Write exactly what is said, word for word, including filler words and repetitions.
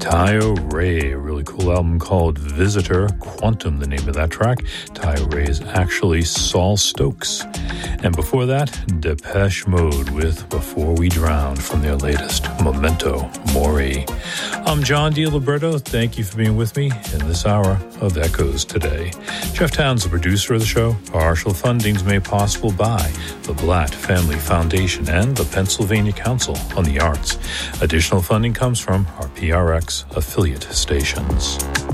Tayo Ray, a really cool album called Visitor, Quantum, the name of that track. Tayo Ray is actually Saul Stokes. And before that, Depeche Mode with Before We Drown from their latest, Memento Mori. I'm John DiLiberto. Thank you for being with me in this hour of Echoes today. Jeff Towns, the producer of the show. Partial funding's made possible by the Blatt Family Foundation and the Pennsylvania Council on the Arts. Additional funding comes from our P R X affiliate stations.